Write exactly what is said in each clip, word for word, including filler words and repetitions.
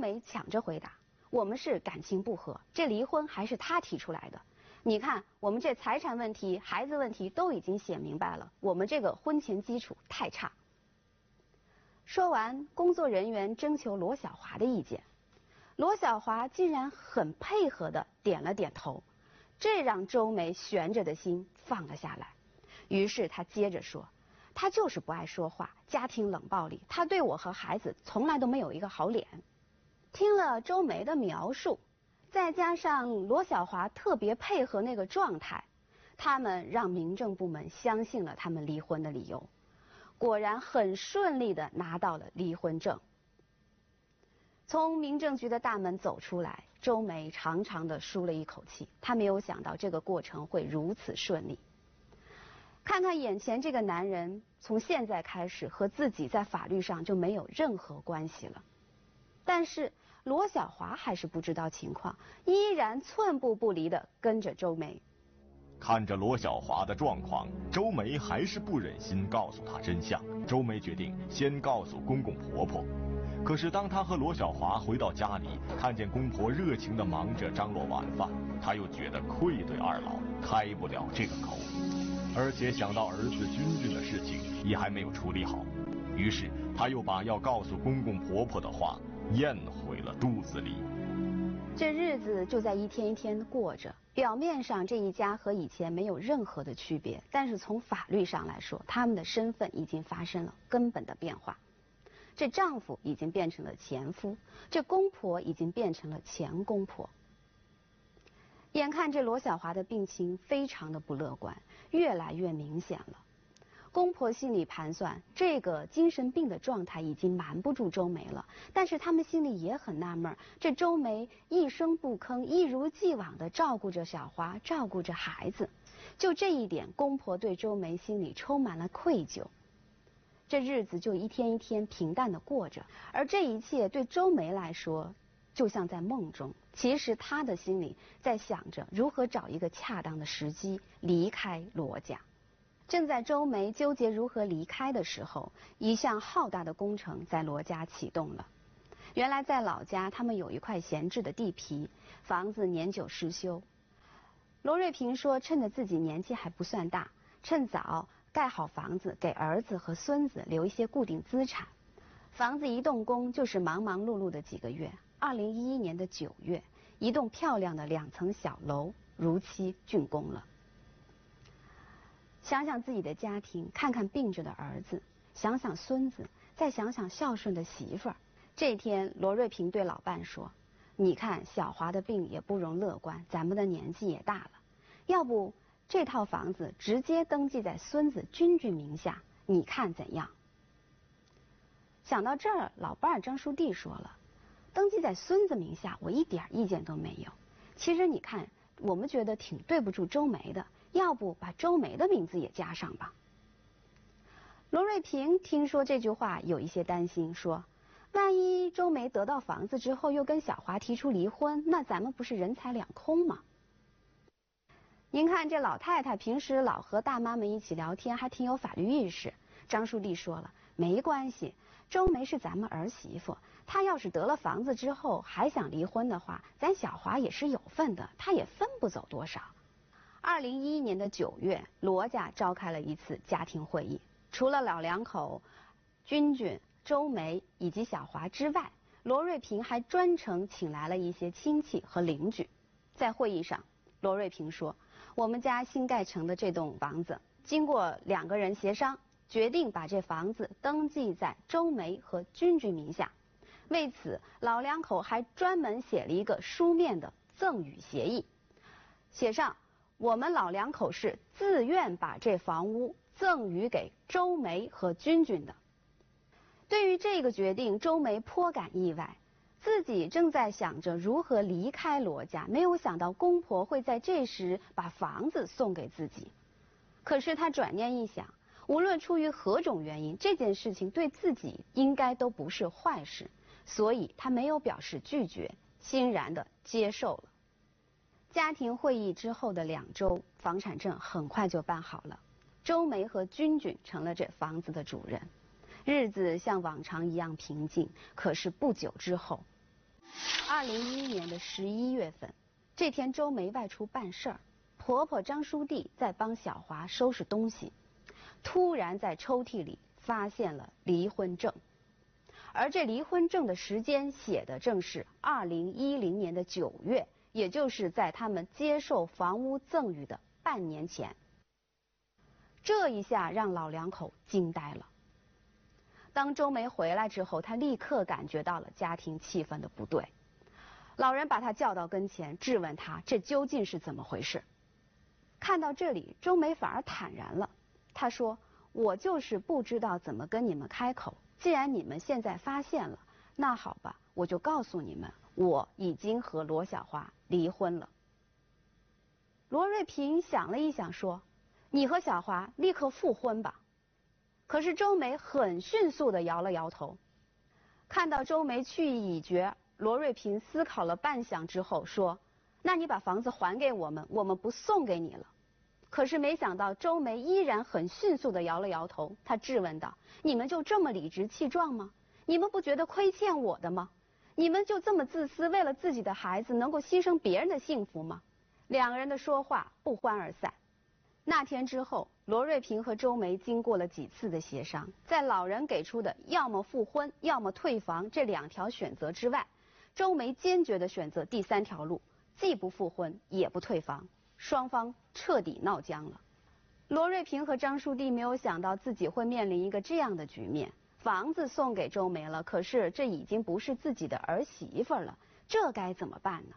梅抢着回答：“我们是感情不和，这离婚还是他提出来的。你看，我们这财产问题、孩子问题都已经写明白了，我们这个婚前基础太差。”说完，工作人员征求罗小华的意见，罗小华竟然很配合地点了点头，这让周梅悬着的心放了下来。于是他接着说：“他就是不爱说话，家庭冷暴力，他对我和孩子从来都没有一个好脸。”听了周梅的描述，再加上罗小华特别配合那个状态，他们让民政部门相信了他们离婚的理由，果然很顺利地拿到了离婚证。从民政局的大门走出来，周梅长长地舒了一口气，她没有想到这个过程会如此顺利。看看眼前这个男人，从现在开始和自己在法律上就没有任何关系了。但是罗小华还是不知道情况，依然寸步不离地跟着周梅。 看着罗小华的状况，周梅还是不忍心告诉他真相。周梅决定先告诉公公婆婆。可是当她和罗小华回到家里，看见公婆热情地忙着张罗晚饭，她又觉得愧对二老，开不了这个口。而且想到儿子君君的事情也还没有处理好，于是她又把要告诉公公婆婆的话咽回了肚子里。 这日子就在一天一天过着，表面上这一家和以前没有任何的区别，但是从法律上来说，他们的身份已经发生了根本的变化。这丈夫已经变成了前夫，这公婆已经变成了前公婆。眼看这罗小华的病情非常的不乐观，越来越明显了。公婆心里盘算，这个精神病的状态已经瞒不住周梅了，但是他们心里也很纳闷，这周梅一声不吭，一如既往地照顾着小华，照顾着孩子。就这一点，公婆对周梅心里充满了愧疚。这日子就一天一天平淡地过着，而这一切对周梅来说就像在梦中，其实她的心里在想着如何找一个恰当的时机离开罗家。正在周梅纠结如何离开的时候，一项浩大的工程在罗家启动了。原来在老家，他们有一块闲置的地皮，房子年久失修。罗瑞平说，趁着自己年纪还不算大，趁早盖好房子，给儿子和孙子留一些固定资产。房子一动工就是忙忙碌碌的几个月。二零一一年的九月，一栋漂亮的两层小楼如期竣工了。想想自己的家庭，看看病着的儿子，想想孙子，再想想孝顺的媳妇儿。这天，罗瑞平对老伴说：“你看小华的病也不容乐观，咱们的年纪也大了，要不这套房子直接登记在孙子君君名下，你看怎样？”想到这儿，老伴儿张书娣说了：“登记在孙子名下，我一点意见都没有。其实你看，我们觉得挺对不住周梅的，要不把周梅的名字也加上吧。”罗瑞平听说这句话，有一些担心，说：“万一周梅得到房子之后又跟小华提出离婚，那咱们不是人财两空吗？”您看这老太太平时老和大妈们一起聊天，还挺有法律意识。张书娣说了：“没关系，周梅是咱们儿媳妇，她要是得了房子之后还想离婚的话，咱小华也是有份的，她也分不走多少。”二零一一年的九月，罗家召开了一次家庭会议，除了老两口君君、周梅以及小华之外，罗瑞平还专程请来了一些亲戚和邻居。在会议上，罗瑞平说：“我们家新盖成的这栋房子，经过两个人协商，决定把这房子登记在周梅和君君名下。为此，老两口还专门写了一个书面的赠与协议，写上我们老两口是自愿把这房屋赠与给周梅和君君的。”对于这个决定，周梅颇感意外，自己正在想着如何离开罗家，没有想到公婆会在这时把房子送给自己。可是她转念一想，无论出于何种原因，这件事情对自己应该都不是坏事，所以她没有表示拒绝，欣然地接受了。家庭会议之后的两周，房产证很快就办好了，周梅和君君成了这房子的主人。日子像往常一样平静，可是不久之后， 二零一一年的十一月份，这天周梅外出办事儿，婆婆张淑娣在帮小华收拾东西，突然在抽屉里发现了离婚证，而这离婚证的时间写的正是二零一零年的九月，也就是在他们接受房屋赠与的半年前。这一下让老两口惊呆了。当周梅回来之后，她立刻感觉到了家庭气氛的不对。老人把她叫到跟前，质问她这究竟是怎么回事。看到这里，周梅反而坦然了。她说：“我就是不知道怎么跟你们开口。既然你们现在发现了，那好吧，我就告诉你们，我已经和罗小华离婚了。”罗瑞平想了一想，说：“你和小华立刻复婚吧。”可是周梅很迅速地摇了摇头。看到周梅去意已决，罗瑞平思考了半晌之后说：“那你把房子还给我们，我们不送给你了。”可是没想到周梅依然很迅速地摇了摇头，她质问道：“你们就这么理直气壮吗？你们不觉得亏欠我的吗？你们就这么自私，为了自己的孩子能够牺牲别人的幸福吗？”两个人的说话不欢而散。那天之后，罗瑞平和周梅经过了几次的协商，在老人给出的要么复婚，要么退房这两条选择之外，周梅坚决地选择第三条路，既不复婚也不退房，双方彻底闹僵了。罗瑞平和张淑娣没有想到自己会面临一个这样的局面，房子送给周梅了，可是这已经不是自己的儿媳妇了，这该怎么办呢？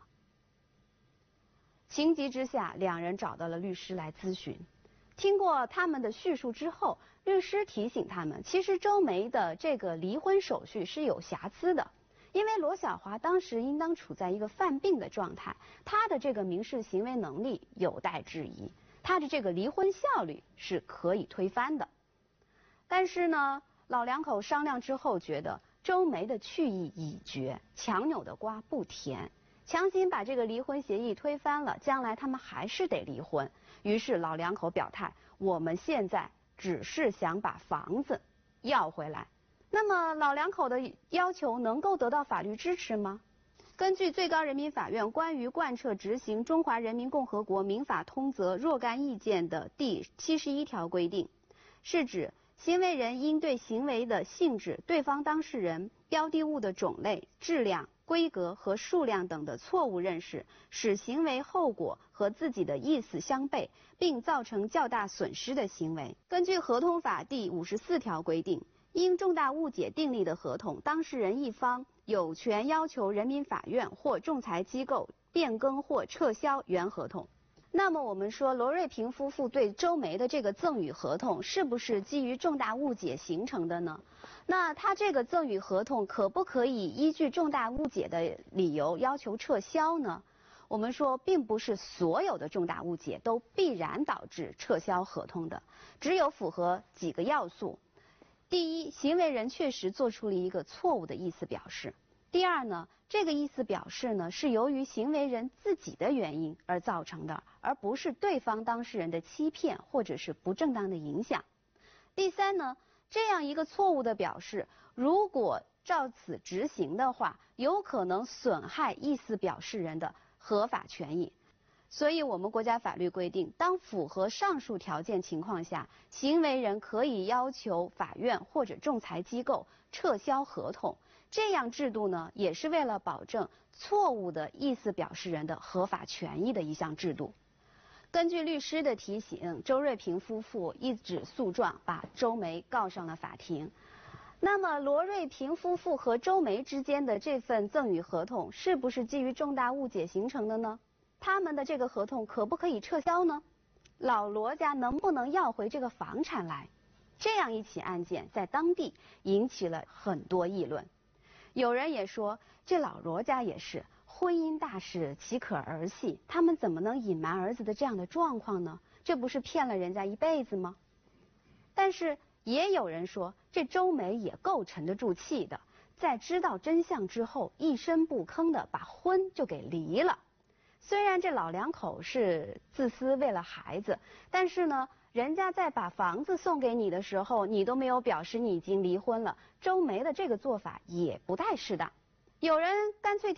情急之下，两人找到了律师来咨询。听过他们的叙述之后，律师提醒他们，其实周梅的这个离婚手续是有瑕疵的，因为罗小华当时应当处在一个犯病的状态，他的这个民事行为能力有待质疑，他的这个离婚效率是可以推翻的。但是呢，老两口商量之后觉得周梅的去意已决，强扭的瓜不甜。强行把这个离婚协议推翻了，将来他们还是得离婚。于是老两口表态，我们现在只是想把房子要回来。那么老两口的要求能够得到法律支持吗？根据最高人民法院关于贯彻执行中华人民共和国民法通则若干意见的第七十一条规定，是指行为人应对行为的性质、对方当事人、标的物的种类、质量、规格和数量等的错误认识，使行为后果和自己的意思相悖，并造成较大损失的行为。根据合同法第五十四条规定，因重大误解订立的合同，当事人一方有权要求人民法院或仲裁机构变更或撤销原合同。那么我们说，罗瑞平夫妇对周梅的这个赠与合同是不是基于重大误解形成的呢？那他这个赠与合同可不可以依据重大误解的理由要求撤销呢？我们说，并不是所有的重大误解都必然导致撤销合同的，只有符合几个要素。第一，行为人确实做出了一个错误的意思表示。第二呢，这个意思表示呢是由于行为人自己的原因而造成的，而不是对方当事人的欺骗或者是不正当的影响。第三呢，这样一个错误的表示，如果照此执行的话，有可能损害意思表示人的合法权益。所以我们国家法律规定，当符合上述条件情况下，行为人可以要求法院或者仲裁机构撤销合同。这样制度呢，也是为了保证错误的意思表示人的合法权益的一项制度。根据律师的提醒，周瑞平夫妇一纸诉状把周梅告上了法庭。那么罗瑞平夫妇和周梅之间的这份赠与合同是不是基于重大误解形成的呢？他们的这个合同可不可以撤销呢？老罗家能不能要回这个房产来？这样一起案件在当地引起了很多议论。有人也说，这老罗家也是婚姻大事岂可儿戏，他们怎么能隐瞒儿子的这样的状况呢？这不是骗了人家一辈子吗？但是也有人说，这周梅也够沉得住气的，在知道真相之后一声不吭的把婚就给离了。虽然这老两口是自私为了孩子，但是呢，人家在把房子送给你的时候，你都没有表示你已经离婚了，周梅的这个做法也不太适当。有人干脆